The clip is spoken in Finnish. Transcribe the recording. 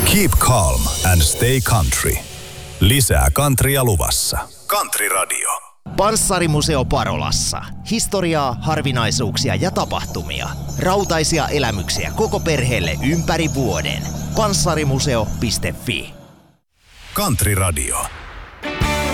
Keep calm and stay country. Lisää countrya luvassa. Country Radio. Panssarimuseo Parolassa. Historiaa, harvinaisuuksia ja tapahtumia. Rautaisia elämyksiä koko perheelle ympäri vuoden. Panssarimuseo.fi. Country Radio.